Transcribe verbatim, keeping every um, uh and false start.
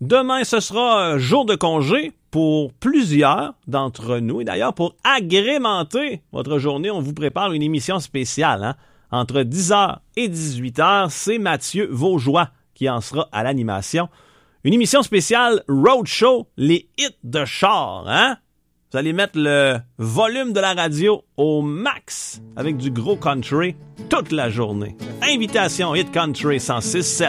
Demain, ce sera un jour de congé pour plusieurs d'entre nous. Et d'ailleurs, pour agrémenter votre journée, on vous prépare une émission spéciale. Hein? Entre dix heures et dix-huit heures, c'est Mathieu Vaugeois qui en sera à l'animation. Une émission spéciale Roadshow, les hits de char. Hein? Vous allez mettre le volume de la radio au max avec du gros country toute la journée. Invitation Hit Country cent six sept.